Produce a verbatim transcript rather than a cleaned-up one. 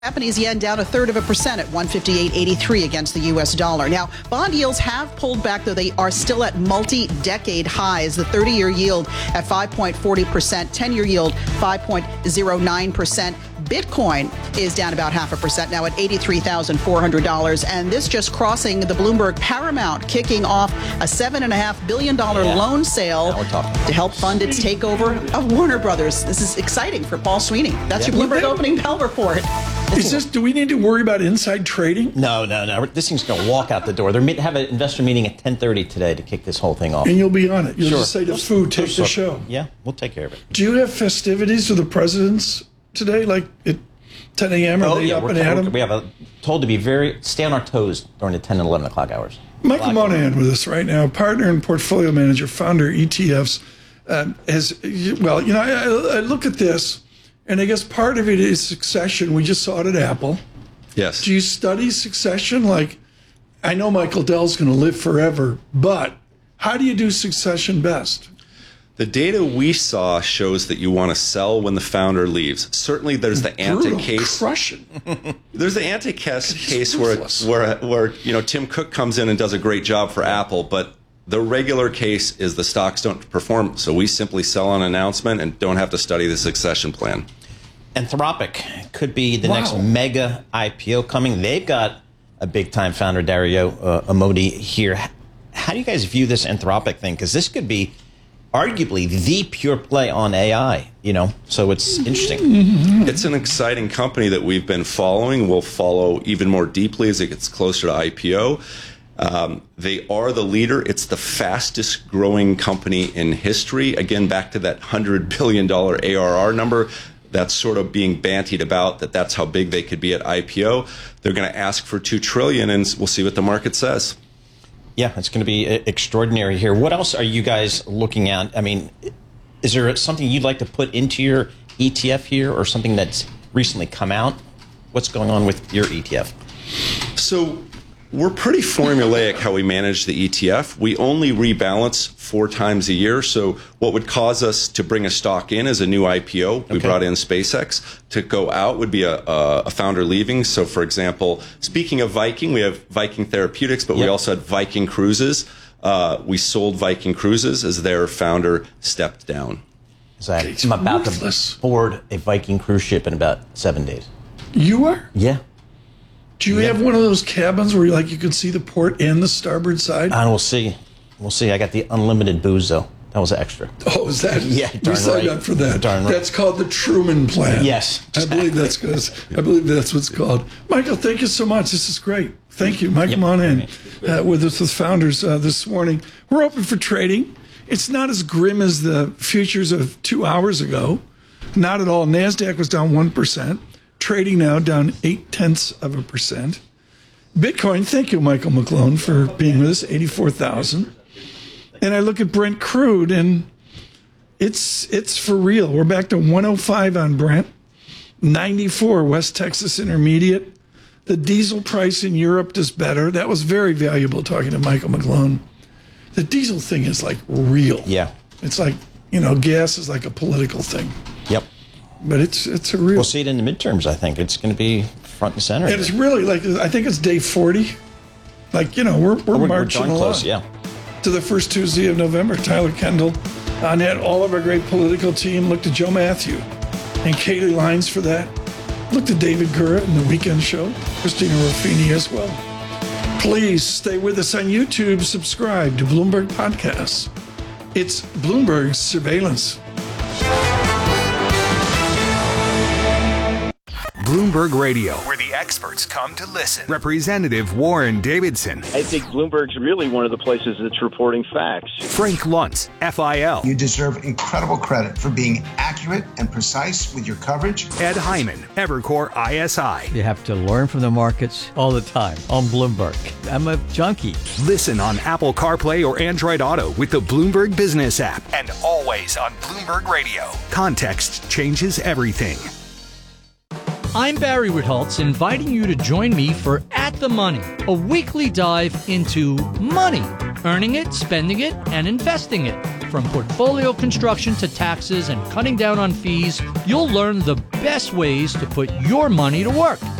Japanese yen down a third of a percent at one fifty-eight eighty-three against the U S dollar. Now, bond yields have pulled back, though they are still at multi-decade highs. The thirty-year yield at five point four zero percent, ten-year yield five point zero nine percent. Bitcoin is down about half a percent now at eighty-three thousand four hundred dollars. And this just crossing the Bloomberg Paramount, kicking off a seven point five billion dollars yeah. loan sale to help fund its takeover of Warner Brothers. This is exciting for Paul Sweeney. That's yeah. your Bloomberg opening bell report. Is this, do we need to worry about inside trading? No, no, no. This thing's going to walk out the door. They're meet, have an investor meeting at ten thirty today to kick this whole thing off. And you'll be on it. You'll sure. just say to food, take the show. Yeah, we'll take care of it. Do you have festivities for the presidents today, like at ten a.m.? Are oh, they yeah, up we're and told, at 'em? We have a, told to be very, stay on our toes during the ten and eleven o'clock hours. Michael Monahan with us right now, partner and portfolio manager, founder E T Fs. Um, has, well, you know, I, I look at this, and I guess part of it is succession. We just saw it at Apple. Yes. Do you study succession? Like, I know Michael Dell's going to live forever, but how do you do succession best? The data we saw shows that you want to sell when the founder leaves. Certainly, there's the anti-case. Crushing. There's the anti-case case where, where, where you know Tim Cook comes in and does a great job for Apple, but the regular case is the stocks don't perform, so we simply sell on announcement and don't have to study the succession plan. Anthropic could be the wow. next mega I P O coming. They've got a big-time founder, Dario uh, Amodi, here. How do you guys view this Anthropic thing? Because this could be arguably the pure play on A I, you know, so it's interesting. It's an exciting company that we've been following. We'll follow even more deeply as it gets closer to I P O. Um, they are the leader. It's the fastest growing company in history. Again, back to that one hundred billion dollars A R R number. That's sort of being bantied about, that that's how big they could be at I P O. They're going to ask for two trillion dollars, and we'll see what the market says. Yeah, it's going to be extraordinary here. What else are you guys looking at? I mean, is there something you'd like to put into your E T F here, or something that's recently come out? What's going on with your E T F? So we're pretty formulaic how we manage the E T F. We only rebalance four times a year. So what would cause us to bring a stock in as a new I P O, we okay. brought in SpaceX. To go out would be a, a, a founder leaving. So for example, speaking of Viking, we have Viking Therapeutics, but yep. we also had Viking Cruises. Uh, we sold Viking Cruises as their founder stepped down. Exactly. I'm about ruthless. to board a Viking cruise ship in about seven days. You are? Yeah. Do you yeah. have one of those cabins where you, like, you can see the port and the starboard side? And we'll see. We'll see. I got the unlimited booze, though. That was extra. Oh, is that? Yeah, we signed right. up for that. Darn right. That's called the Truman Plan. Yes, exactly. I believe that's good. I believe that's what's called. Michael, thank you so much. This is great. Thank you, Michael yep. Monahan, uh, with us with Founders uh, this morning. We're open for trading. It's not as grim as the futures of two hours ago. Not at all. NASDAQ was down one percent. Trading now down eight tenths of a percent. Bitcoin, thank you, Michael McClone, for being with us, eighty-four thousand. And I look at Brent crude, and it's it's for real. We're back to one oh five on Brent, ninety-four West Texas Intermediate. The diesel price in Europe does better. That was very valuable talking to Michael McClone. The diesel thing is like real. Yeah. It's like, you know, gas is like a political thing. Yep. But it's it's a real. We'll see it in the midterms, I think. It's going to be front and center. And it's really like, I think it's day forty. Like, you know, we're, we're, we're marching we're along. close, yeah. To the first Tuesday of November. Tyler Kendall, Annette, all of our great political team. Look to Joe Matthew and Kaylee Lines for that. Look to David Gura in the Weekend Show. Christina Ruffini as well. Please stay with us on YouTube. Subscribe to Bloomberg Podcasts. It's Bloomberg's Surveillance. Bloomberg Radio, where the experts come to listen. Representative Warren Davidson. I think Bloomberg's really one of the places that's reporting facts. Frank Luntz, F I L. You deserve incredible credit for being accurate and precise with your coverage. Ed Hyman, Evercore I S I. You have to learn from the markets all the time on Bloomberg. I'm a junkie. Listen on Apple CarPlay or Android Auto with the Bloomberg Business app. And always on Bloomberg Radio. Context changes everything. I'm Barry Ritholtz, inviting you to join me for At the Money, a weekly dive into money. earning it, spending it, and investing it. From portfolio construction to taxes and cutting down on fees, you'll learn the best ways to put your money to work.